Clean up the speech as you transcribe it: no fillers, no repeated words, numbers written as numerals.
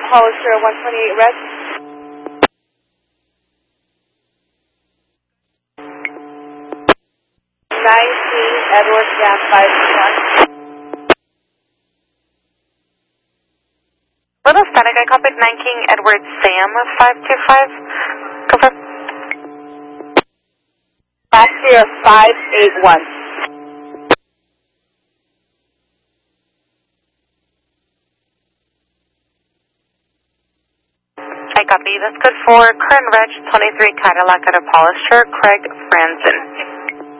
Hollister 128 red. Edward Sam 521. Little static, I copied 9 King Edward Sam 525. Confirm. Last year 581. I copy. That's good for current reg 23 Cadillac at a Hollister, Craig Franzen.